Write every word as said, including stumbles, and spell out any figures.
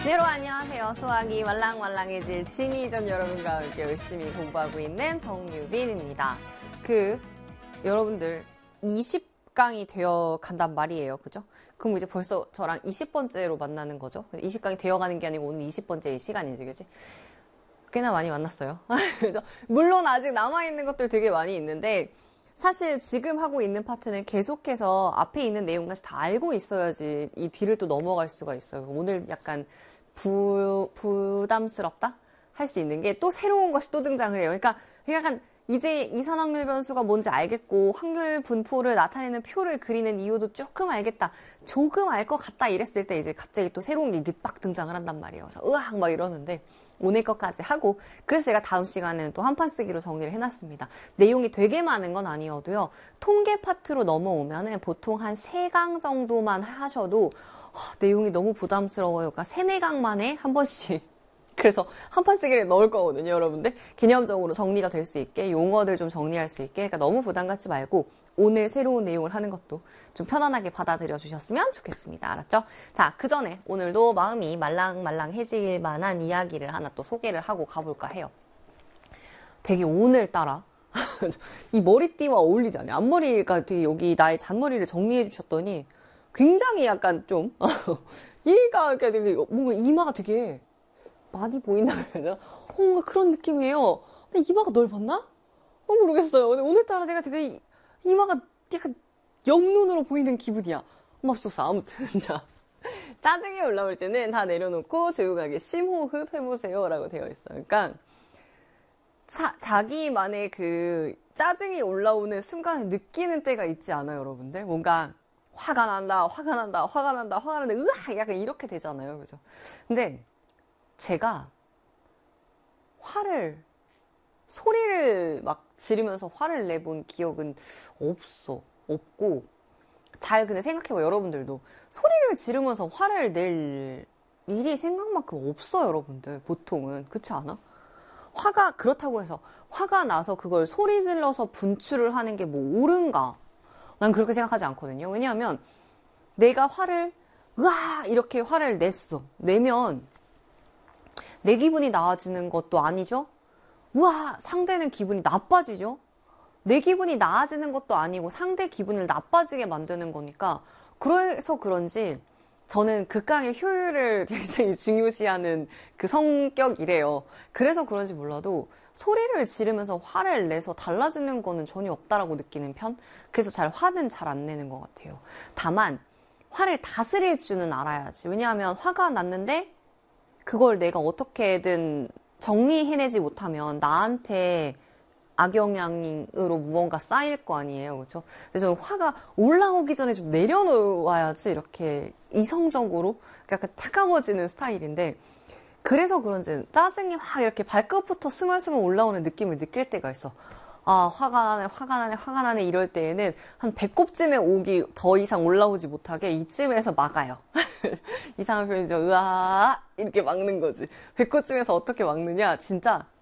여러분 안녕하세요. 수학이 말랑말랑해질 진이전 여러분과 함께 열심히 공부하고 있는 정유빈입니다. 그 여러분들 이십 강이 되어 간단 말이에요. 그죠? 그럼 이제 벌써 저랑 이십 번째로 만나는 거죠. 이십 강이 되어 가는 게 아니고 오늘 이십 번째 시간이지, 그지? 꽤나 많이 만났어요. 그죠? 물론 아직 남아있는 것들 되게 많이 있는데 사실 지금 하고 있는 파트는 계속해서 앞에 있는 내용까지 다 알고 있어야지 이 뒤를 또 넘어갈 수가 있어요. 오늘 약간 부, 부담스럽다? 할 수 있는 게 또 새로운 것이 또 등장을 해요. 그러니까 약간 이제 이산확률 변수가 뭔지 알겠고 확률 분포를 나타내는 표를 그리는 이유도 조금 알겠다. 조금 알 것 같다 이랬을 때 이제 갑자기 또 새로운 게 막 등장을 한단 말이에요. 그래서 으악 막 이러는데 오늘 것까지 하고 그래서 제가 다음 시간에는 또 한판 쓰기로 정리를 해놨습니다. 내용이 되게 많은 건 아니어도요. 통계 파트로 넘어오면은 보통 한 세 강 정도만 하셔도 허, 내용이 너무 부담스러워요. 그러니까 세네 강만에 한 번씩 그래서 한판 쓰기를 넣을 거거든요, 여러분들. 개념적으로 정리가 될 수 있게, 용어들 좀 정리할 수 있게. 그러니까 너무 부담 갖지 말고 오늘 새로운 내용을 하는 것도 좀 편안하게 받아들여 주셨으면 좋겠습니다. 알았죠? 자, 그 전에 오늘도 마음이 말랑말랑해질 만한 이야기를 하나 또 소개를 하고 가볼까 해요. 되게 오늘따라 이 머리띠와 어울리지 않아요? 앞머리가 되게 여기 나의 잔머리를 정리해 주셨더니 굉장히 약간 좀 얘가 되게 뭔가 이마가 되게 많이 보인다 그래야 되나? 뭔가 그런 느낌이에요. 근데 이마가 넓었나? 어, 모르겠어요. 근데 오늘따라 내가 되게 이마가 약간 영눈으로 보이는 기분이야. 맙소사. 아무튼 자 짜증이 올라올 때는 다 내려놓고 조용하게 심호흡 해보세요 라고 되어 있어요. 그러니까 자, 자기만의 그 짜증이 올라오는 순간을 느끼는 때가 있지 않아요, 여러분들? 뭔가 화가 난다, 화가 난다, 화가 난다, 화가 난다, 으악! 약간 이렇게 되잖아요. 그죠? 근데 제가 화를, 소리를 막 지르면서 화를 내본 기억은 없어. 없고, 잘 근데 생각해봐요, 여러분들도. 소리를 지르면서 화를 낼 일이 생각만큼 없어요, 여러분들. 보통은. 그렇지 않아? 화가, 그렇다고 해서 화가 나서 그걸 소리 질러서 분출을 하는 게 뭐 옳은가? 난 그렇게 생각하지 않거든요. 왜냐하면 내가 화를, 으아! 이렇게 화를 냈어. 내면 내 기분이 나아지는 것도 아니죠? 우와! 상대는 기분이 나빠지죠? 내 기분이 나아지는 것도 아니고 상대 기분을 나빠지게 만드는 거니까 그래서 그런지 저는 극강의 효율을 굉장히 중요시하는 그 성격이래요. 그래서 그런지 몰라도 소리를 지르면서 화를 내서 달라지는 거는 전혀 없다라고 느끼는 편? 그래서 잘 화는 잘 안 내는 것 같아요. 다만 화를 다스릴 줄은 알아야지. 왜냐하면 화가 났는데 그걸 내가 어떻게든 정리해내지 못하면 나한테 악영향으로 무언가 쌓일 거 아니에요. 그렇죠? 근데 저는 화가 올라오기 전에 좀 내려놓아야지 이렇게 이성적으로 약간 차가워지는 스타일인데 그래서 그런지 짜증이 확 이렇게 발끝부터 스멀스멀 올라오는 느낌을 느낄 때가 있어. 아, 화가 나네, 화가 나네, 화가 나네 이럴 때에는 한 배꼽쯤에 오기 더 이상 올라오지 못하게 이쯤에서 막아요. 이상한 표현이죠. 으아 이렇게 막는 거지. 배꼽쯤에서 어떻게 막느냐? 진짜